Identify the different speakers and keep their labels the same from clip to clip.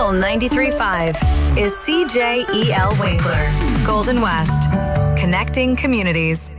Speaker 1: Local 93.5 is CJEL Winkler, Golden West, connecting communities.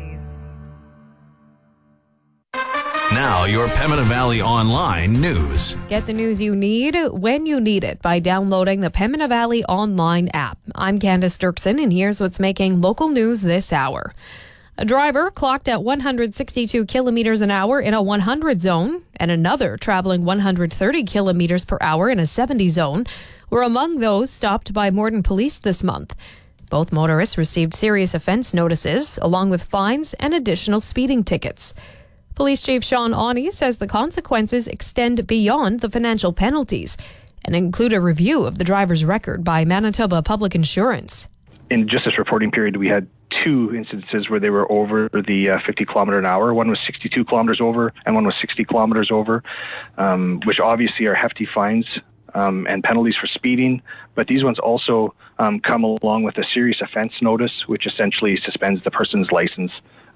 Speaker 2: Now, your Pembina Valley Online news.
Speaker 3: Get the news you need when you need it by downloading the Pembina Valley Online app. I'm Candace Dirksen, and here's what's making local news this hour. A driver clocked at 162 kilometers an hour in a 100 zone, and another traveling 130 kilometers per hour in a 70 zone were among those stopped by Morden Police this month. Both motorists received serious offense notices, along with fines and additional speeding tickets. Police Chief Sean Awney says the consequences extend beyond the financial penalties and include a review of the driver's record by Manitoba Public Insurance.
Speaker 4: In just this reporting period, we had two instances where they were over the 50 kilometer an hour. One was 62 kilometers over and one was 60 kilometers over, which obviously are hefty fines and penalties for speeding. But these ones also come along with a serious offense notice, which essentially suspends the person's license.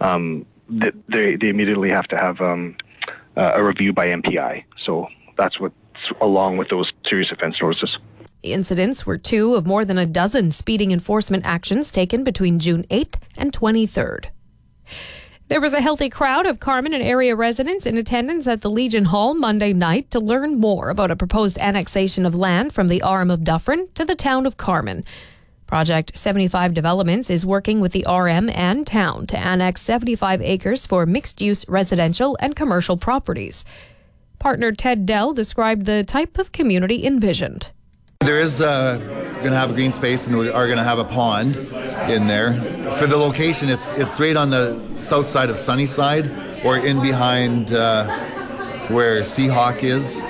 Speaker 4: They immediately have to have a review by MPI. So that's what's along with those serious offense notices.
Speaker 3: The incidents were two of more than a dozen speeding enforcement actions taken between June 8th and 23rd. There was a healthy crowd of Carman and area residents in attendance at the Legion Hall Monday night to learn more about a proposed annexation of land from the RM of Dufferin to the town of Carman. Project 75 Developments is working with the RM and town to annex 75 acres for mixed-use residential and commercial properties. Partner Ted Dell described the type of community envisioned.
Speaker 5: There is going to have a green space, and we are going to have a pond in there. For the location, it's right on the south side of Sunnyside, or in behind where Seahawk is.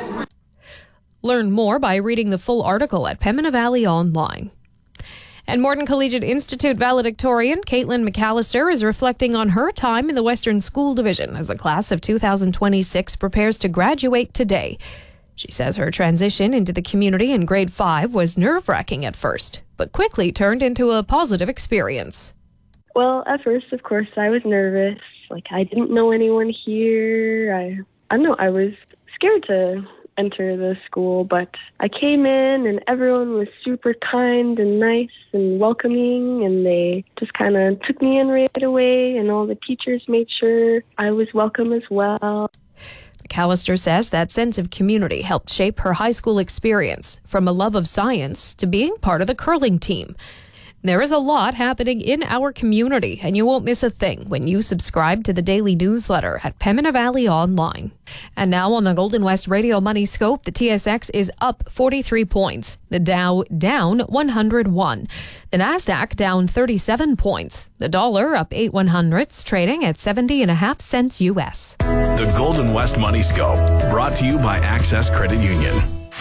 Speaker 3: Learn more by reading the full article at Pembina Valley Online. And Morden Collegiate Institute valedictorian Caitlin McAllister is reflecting on her time in the Western School Division as the class of 2026 prepares to graduate today. She says her transition into the community in grade 5 was nerve-wracking at first, but quickly turned into a positive experience.
Speaker 6: Well, at first, of course, I was nervous. I didn't know anyone here. I don't know, I was scared to enter the school, but I came in and everyone was super kind and nice and welcoming, and they just kind of took me in right away, and all the teachers made sure I was welcome as well.
Speaker 3: McAllister says that sense of community helped shape her high school experience, from a love of science to being part of the curling team. There is a lot happening in our community, and you won't miss a thing when you subscribe to the daily newsletter at Pembina Valley Online. And now on the Golden West Radio Money Scope, the TSX is up 43 points. The Dow down 101. The Nasdaq down 37 points. The dollar up 8/100ths, trading at 70.5 cents US.
Speaker 2: The Golden West Money Scope, brought to you by Access Credit Union.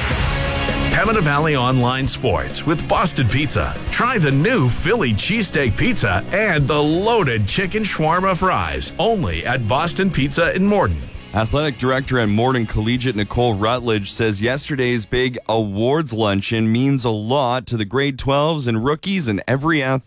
Speaker 2: Pembina Valley Online Sports with Boston Pizza. Try the new Philly cheesesteak pizza and the loaded chicken shawarma fries. Only at Boston Pizza in Morden.
Speaker 7: Athletic Director at Morden Collegiate Nicole Rutledge says yesterday's big awards luncheon means a lot to the grade 12s and rookies and every athlete